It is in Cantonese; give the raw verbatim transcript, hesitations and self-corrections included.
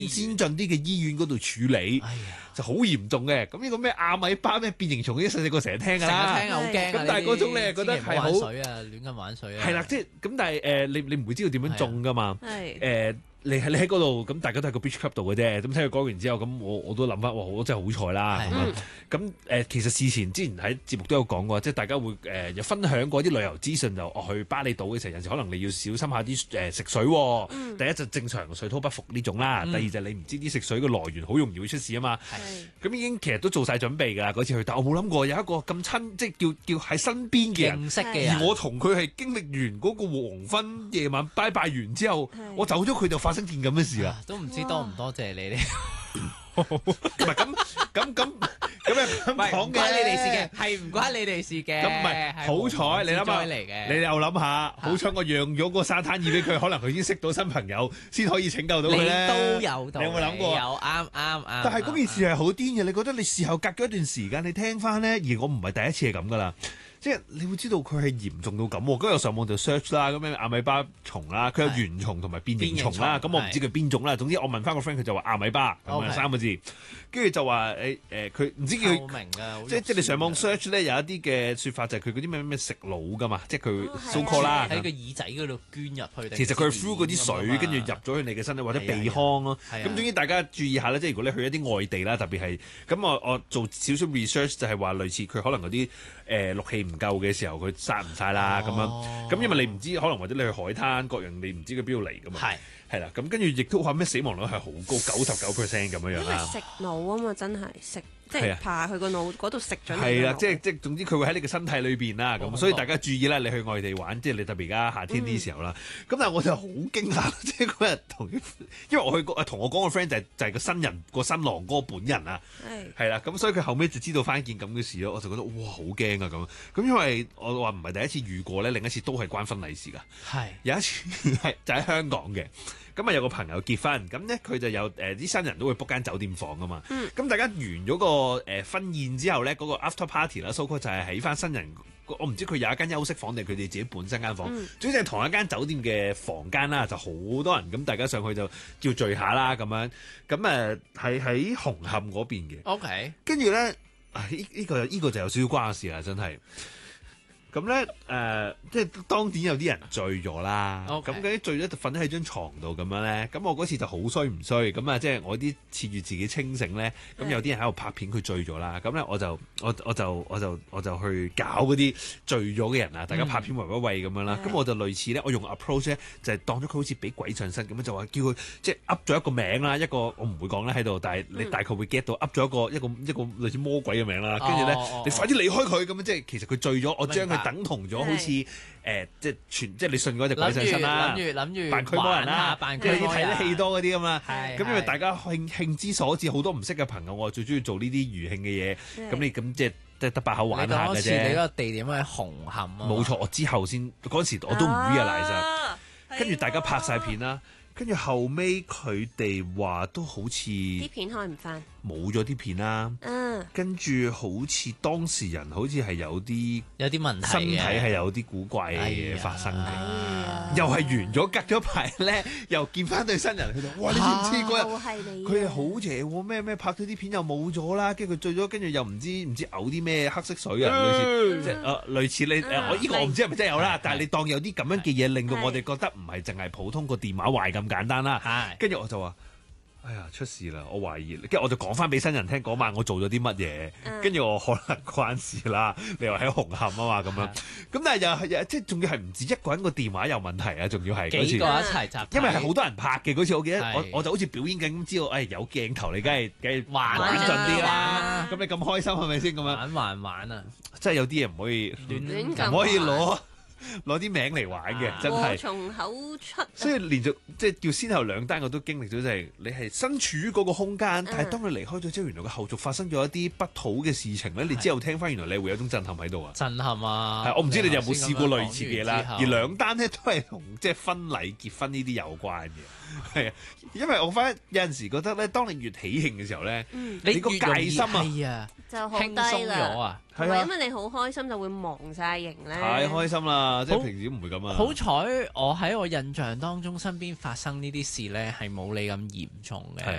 先進啲嘅醫院嗰度處理， 哎呀就好嚴重嘅。咁呢個咩阿米巴咩變形蟲，啲細細個成日聽㗎啦， 成日聽好驚。 咁但係嗰種你係覺得係好水啊，亂咁玩水啊。 係啦，即係咁，但係誒，你你唔會知道點樣種㗎嘛？誒。你喺你喺嗰度，咁大家都喺個 beach club 度嘅啫。咁聽佢講完之後，咁我我都諗翻，哇！我真係好彩啦咁樣。咁誒，其實事前之前喺節目都有講過，即係大家會誒有分享過啲旅遊資訊，就哦去巴厘島嘅時候，有時可能你要小心下啲誒食水。 嗯、 第一就正常水土不服呢種啦，嗯、第二就你唔知啲食水嘅來源，好容易會出事啊嘛。咁已經其實都做晒準備㗎啦，嗰次去，但我冇諗過有一個咁親，即係叫叫喺身邊嘅人， 認識嘅人， 而我同佢係經歷完嗰個黃昏夜晚拜拜完之後，我走咗佢就發生件咁嘅事啊！ 都唔知多唔多謝你哋。 唔係咁咁咁咁樣講嘅， 唔關你哋事嘅，係唔關你哋事嘅。 咁唔係好彩，你諗下，你又諗下，好彩我讓咗個沙灘椅俾佢，可能佢已經識到新朋友，先可以拯救到佢咧。 都有道理， 你有冇諗過？ 有啱啱啱。 但係嗰件事係好癲嘅，你覺得你事後隔咗一段時間，你聽翻咧，而我唔係第一次係咁噶啦。即係你會知道佢係嚴重到咁，咁我上網就 search 啦，咁樣阿米巴蟲啦，佢有原蟲同埋變形蟲啦，咁我唔知佢邊種啦。總之我問翻個 friend，佢就話阿米巴咁樣三個字，跟住就話誒誒，佢唔知叫即即係你上網 search 咧，有一啲嘅説法就係佢嗰啲咩咩食腦噶嘛，即係佢 so call 啦， 喺個耳仔嗰度捐入去。 其實佢 through 嗰啲水，跟住入咗去你嘅身體或者鼻腔咯。咁總之大家注意下啦，即係如果你去一啲外地啦，特別係咁我我做少少 research 就係話類似佢可能嗰啲誒氯氣唔夠嘅時候，佢殺唔晒啦咁樣。咁因為你唔知，可能或者你去海灘各樣，你唔知佢邊度嚟噶嘛。係係啦，咁跟住亦都話咩死亡率係好高，九十九 percent 咁樣樣啦。 食腦啊嘛，真係食。即係爬去個腦嗰度食咗。 係啦，即係即係總之佢會喺你個身體裏邊啦，咁所以大家注意啦，你去外地玩，即係你特別而家夏天啲時候啦。咁、嗯、但係我就好驚訝，即係嗰日同，因為我去過同我講個 friend 就係、是、就係、是、個新人個新郎哥本人啊，係係啦，咁所以佢後尾就知道翻一件咁嘅事咯，我就覺得哇好驚啊咁。咁因為我話唔係第一次遇過咧，另一次都係關婚禮事㗎。係是有一次係就喺香港嘅。咁啊有個朋友結婚，咁咧佢就有誒啲、呃、新人都會 book 間酒店房噶嘛。咁、嗯、大家完咗個誒婚宴之後咧，嗰、那個 after party 啦，so call 就係喺翻新人，我唔知佢有一間休息房定佢哋自己本身間房，嗯、總之係同一間酒店嘅房間啦，就好多人，咁大家上去就叫聚下啦咁樣。咁誒係喺紅磡嗰邊嘅。OK，跟住咧，呢呢、這個呢、這個就有少少關事啦，真係。咁咧誒，即係當然有啲人醉咗啦。咁嗰啲醉咗就瞓喺張床度咁樣咧。咁我嗰次就好衰唔衰咁啊！即係我啲恃住自己清醒咧，咁有啲人喺度拍片，佢醉咗啦。咁咧我就我我就我就我就去搞嗰啲醉咗嘅人啊！大家拍片圍圍圍咁樣啦。咁、嗯、我就類似咧，我用 approach 咧，就係當咗佢好似俾鬼上身咁樣，就話叫佢即係噏咗一個名啦，一個我唔會講咧喺度，但係你大概會 get 到噏咗一個一個一個類似魔鬼嘅名啦。跟住咧，哦、你快啲離開佢咁樣，即係其實佢醉咗，我將佢等同咗好似誒、呃，即係全即係你信嗰隻鬼上身啦，諗住諗住扮驅魔人啦，即係睇得戲多嗰啲咁嘛。咁因為大家興興之所至，好多唔識嘅朋友，我最中意做呢啲餘興嘅嘢。咁你咁即係即係得把口玩下嘅啫。 你嗰個地點喺紅磡啊？ 冇錯，我之後先嗰時我都唔 realize，跟住大家拍晒片啦，跟住後尾佢哋話都好似啲片開唔翻。 冇咗啲片啦，嗯、跟住好似當事人好似係有啲有啲問題， 身體係有啲古怪嘅嘢發生嘅， 哎哎、 又係完咗隔咗排咧，又見翻對新人，佢就哇你知唔知嗰日佢係好邪喎，咩咩拍咗啲片又冇咗啦，跟住佢醉咗，跟住又唔知唔知嘔啲咩黑色水啊，類似即係誒類似你誒、嗯、我呢個我唔知係咪真係有啦，但係你當有啲咁樣嘅嘢令到我哋覺得唔係淨係普通個電話壞咁簡單啦，跟住我就話。哎呀，出事啦！我懷疑，跟住我就講翻俾新人聽嗰晚我做咗啲乜嘢，跟住、嗯、我可能關事啦。你話喺紅磡啊嘛咁樣，咁、嗯、但係又係即係仲要係唔止一個人個電話有問題啊，仲要係嗰次幾個一齊集， 因為係好多人拍嘅嗰次，我記得是我我就好似表演緊咁，知道誒、哎、有鏡頭你梗係梗係玩玩盡啲啦。咁你咁開心係咪先咁樣？ 玩玩玩啊！ 即係有啲嘢唔可以亂咁， 唔可以攞。攞啲名嚟玩嘅，啊、真係從口出。 所以連續即係叫先後兩單，我都經歷咗，就係你係身處於嗰個空間，嗯、但係當你離開咗之後，原來個後續發生咗一啲不妥嘅事情咧，是你之後聽翻，原來你會有一種震撼喺度啊！ 震撼啊！ 係我唔知你哋有冇試過類似嘅嘢啦，而兩單咧都係同即係婚禮結婚呢啲有關嘅，係啊，因為我發現有陣時覺得咧，當你越喜慶嘅時候咧，嗯、你個戒心啊， 就好低啦。 同埋因為你好開心就會忘晒形咧。 太開心啦！即係平時都唔會咁啊。 好彩我喺我印象當中身邊發生呢啲事咧係冇你咁嚴重嘅。